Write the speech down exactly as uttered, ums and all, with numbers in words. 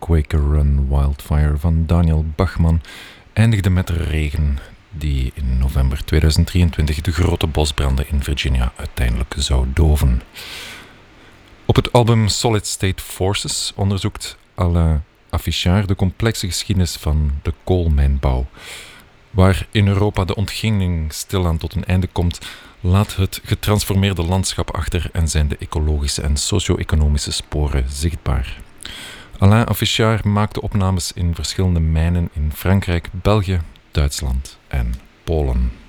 Quaker Run Wildfire van Daniel Bachman eindigde met regen die in november tweeduizend drieëntwintig de grote bosbranden in Virginia uiteindelijk zou doven. Op het album Solid State Forces onderzoekt Alain Affichard de complexe geschiedenis van de koolmijnbouw. Waar in Europa de ontginning stilaan tot een einde komt, laat het getransformeerde landschap achter en zijn de ecologische en socio-economische sporen zichtbaar. Alain Affichard maakte opnames in verschillende mijnen in Frankrijk, België, Duitsland en Polen.